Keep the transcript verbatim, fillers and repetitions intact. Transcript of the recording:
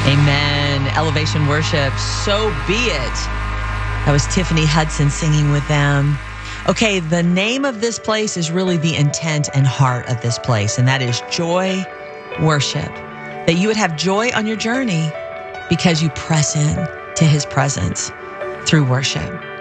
Amen. Elevation Worship. So be it. That was Tiffany Hudson singing with them. Okay, the name of this place is really the intent and heart of this place, and that is Joy Worship. That you would have joy on your journey because you press in to his presence through worship.